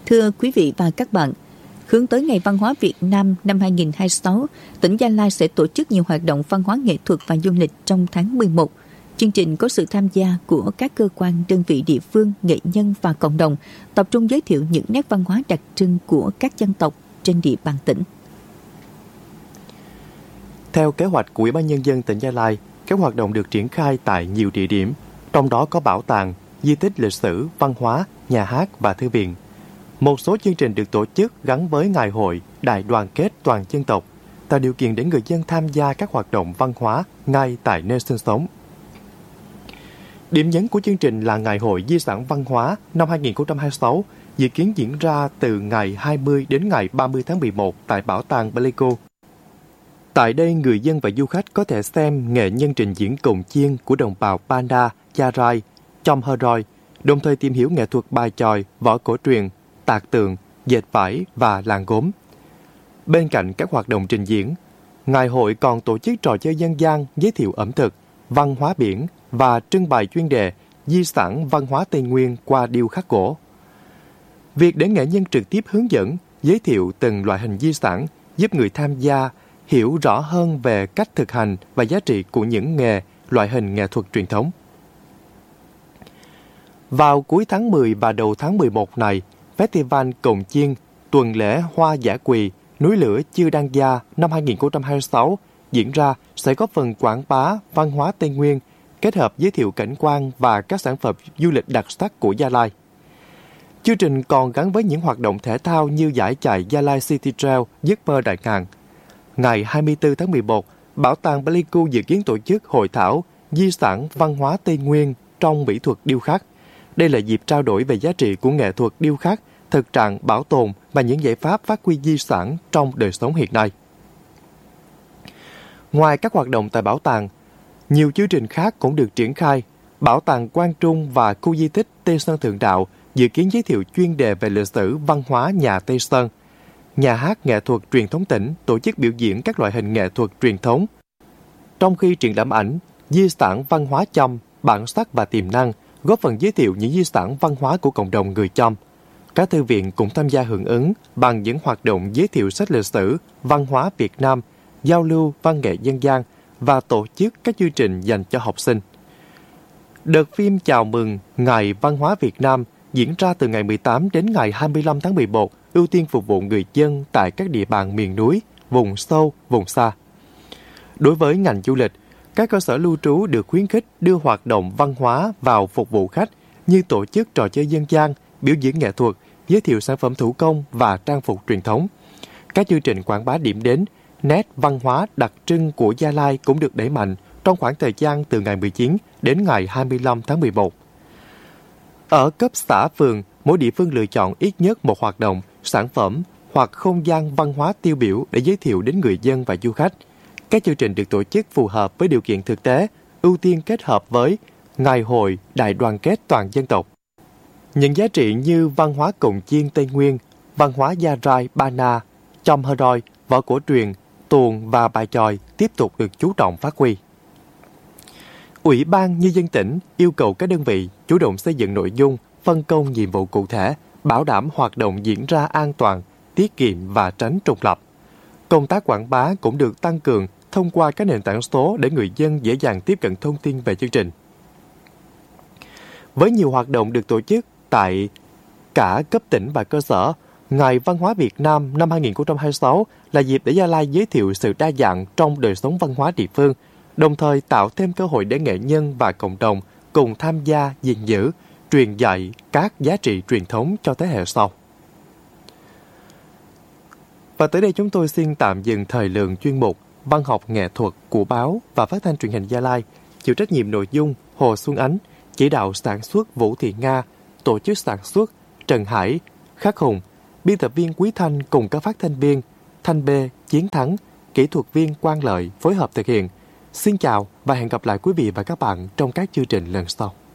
Thưa quý vị và các bạn, hướng tới Ngày Văn hóa Việt Nam năm 2026, tỉnh Gia Lai sẽ tổ chức nhiều hoạt động văn hóa nghệ thuật và du lịch trong tháng 11. Chương trình có sự tham gia của các cơ quan, đơn vị địa phương, nghệ nhân và cộng đồng, tập trung giới thiệu những nét văn hóa đặc trưng của các dân tộc trên địa bàn tỉnh. Theo kế hoạch của Ủy ban Nhân dân tỉnh Gia Lai, các hoạt động được triển khai tại nhiều địa điểm, trong đó có bảo tàng, di tích lịch sử, văn hóa, nhà hát và thư viện. Một số chương trình được tổ chức gắn với ngày hội Đại đoàn kết toàn dân tộc, tạo điều kiện để người dân tham gia các hoạt động văn hóa ngay tại nơi sinh sống. Điểm nhấn của chương trình là Ngày hội Di sản văn hóa năm 2026, dự kiến diễn ra từ ngày 20 đến ngày 30 tháng 11 tại Bảo tàng Pleiku. Tại đây, người dân và du khách có thể xem nghệ nhân trình diễn cồng chiêng của đồng bào Panda, Gia Rai, Chom Hơ Roi, đồng thời tìm hiểu nghệ thuật bài chòi, võ cổ truyền, tạc tượng, dệt vải và làm gốm. Bên cạnh các hoạt động trình diễn, ngày hội còn tổ chức trò chơi dân gian giới thiệu ẩm thực, văn hóa biển và trưng bày chuyên đề di sản văn hóa Tây Nguyên qua điêu khắc gỗ. Việc để nghệ nhân trực tiếp hướng dẫn, giới thiệu từng loại hình di sản giúp người tham gia hiểu rõ hơn về cách thực hành và giá trị của những nghề, loại hình nghệ thuật truyền thống. Vào cuối tháng 10 và đầu tháng 11 này, Festival Cồng Chiêng, tuần lễ Hoa Dã Quỳ, Núi Lửa Chư Đăng Gia năm 2026 diễn ra sẽ góp phần quảng bá văn hóa Tây Nguyên, kết hợp giới thiệu cảnh quan và các sản phẩm du lịch đặc sắc của Gia Lai. Chương trình còn gắn với những hoạt động thể thao như giải chạy Gia Lai City Trail giấc mơ đại ngàn. Ngày 24 tháng 11, Bảo tàng Pleiku dự kiến tổ chức hội thảo Di sản văn hóa Tây Nguyên trong mỹ thuật điêu khắc. Đây là dịp trao đổi về giá trị của nghệ thuật điêu khắc, thực trạng bảo tồn và những giải pháp phát huy di sản trong đời sống hiện nay. Ngoài các hoạt động tại bảo tàng, nhiều chương trình khác cũng được triển khai. Bảo tàng Quang Trung và khu di tích Tây Sơn Thượng Đạo dự kiến giới thiệu chuyên đề về lịch sử văn hóa nhà Tây Sơn. Nhà hát nghệ thuật truyền thống tỉnh tổ chức biểu diễn các loại hình nghệ thuật truyền thống. Trong khi triển lãm ảnh, di sản văn hóa Chăm, bản sắc và tiềm năng, góp phần giới thiệu những di sản văn hóa của cộng đồng người Chăm. Các thư viện cũng tham gia hưởng ứng bằng những hoạt động giới thiệu sách lịch sử, văn hóa Việt Nam, giao lưu văn nghệ dân gian và tổ chức các chương trình dành cho học sinh. Đợt phim chào mừng Ngày Văn hóa Việt Nam diễn ra từ ngày 18 đến ngày 25 tháng 11, ưu tiên phục vụ người dân tại các địa bàn miền núi, vùng sâu, vùng xa. Đối với ngành du lịch, các cơ sở lưu trú được khuyến khích đưa hoạt động văn hóa vào phục vụ khách như tổ chức trò chơi dân gian, biểu diễn nghệ thuật, giới thiệu sản phẩm thủ công và trang phục truyền thống. Các chương trình quảng bá điểm đến, nét văn hóa đặc trưng của Gia Lai cũng được đẩy mạnh trong khoảng thời gian từ ngày 19 đến ngày 25 tháng 11. Ở cấp xã phường, mỗi địa phương lựa chọn ít nhất một hoạt động, sản phẩm hoặc không gian văn hóa tiêu biểu để giới thiệu đến người dân và du khách. Các chương trình được tổ chức phù hợp với điều kiện thực tế, ưu tiên kết hợp với Ngày hội Đại đoàn kết toàn dân tộc. Những giá trị như văn hóa cồng chiêng Tây Nguyên, văn hóa Gia Rai, Ba Na, Chom Hơ Roi, võ cổ truyền, tuồng và bài chòi tiếp tục được chú trọng phát huy. Ủy ban Nhân dân tỉnh yêu cầu các đơn vị chủ động xây dựng nội dung, phân công nhiệm vụ cụ thể, bảo đảm hoạt động diễn ra an toàn, tiết kiệm và tránh trùng lập. Công tác quảng bá cũng được tăng cường thông qua các nền tảng số để người dân dễ dàng tiếp cận thông tin về chương trình. Với nhiều hoạt động được tổ chức tại cả cấp tỉnh và cơ sở, Ngày Văn hóa Việt Nam năm 2026 là dịp để Gia Lai giới thiệu sự đa dạng trong đời sống văn hóa địa phương, đồng thời tạo thêm cơ hội để nghệ nhân và cộng đồng cùng tham gia gìn giữ, truyền dạy các giá trị truyền thống cho thế hệ sau. Và tới đây chúng tôi xin tạm dừng thời lượng chuyên mục Văn học nghệ thuật của báo và phát thanh truyền hình Gia Lai, chịu trách nhiệm nội dung Hồ Xuân Ánh, chỉ đạo sản xuất Vũ Thị Nga, tổ chức sản xuất Trần Hải, Khắc Hùng, biên tập viên Quý Thanh cùng các phát thanh viên Thanh B, Chiến Thắng, kỹ thuật viên Quang Lợi phối hợp thực hiện. Xin chào và hẹn gặp lại quý vị và các bạn trong các chương trình lần sau.